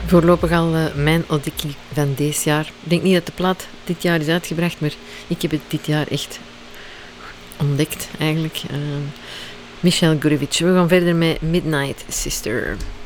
Voorlopig al mijn oddikkie van deze jaar. Ik denk niet dat de plaat dit jaar is uitgebracht, maar ik heb het dit jaar echt ontdekt eigenlijk. Michelle Gurevich. We gaan verder met Midnight Sister.